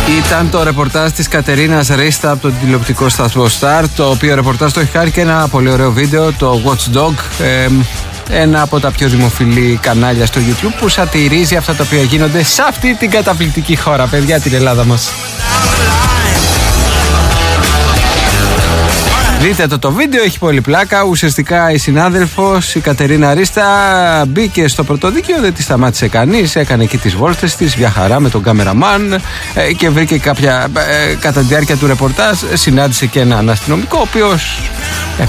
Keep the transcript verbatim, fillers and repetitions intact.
Ήταν το ρεπορτάζ της Κατερίνας Ρίστα από τον τηλεοπτικό σταθμό Star, το οποίο ρεπορτάζ το έχει κάνει και ένα πολύ ωραίο βίντεο, το Watchdog, ε, ένα από τα πιο δημοφιλή κανάλια στο YouTube που σατηρίζει αυτά τα οποία γίνονται σε αυτή την καταπληκτική χώρα, παιδιά, την Ελλάδα μας. Δείτε το το βίντεο, έχει πολύ πλάκα. Ουσιαστικά η συνάδελφος, η Κατερίνα Ρίστα, μπήκε στο πρωτοδίκαιο, δεν τη σταμάτησε κανείς. Έκανε εκεί τις βόλτες της, μια χαρά με τον κάμεραμαν, και βρήκε κάποια, κατά τη διάρκεια του ρεπορτάζ, συνάντησε και έναν αστυνομικό, ο οποίος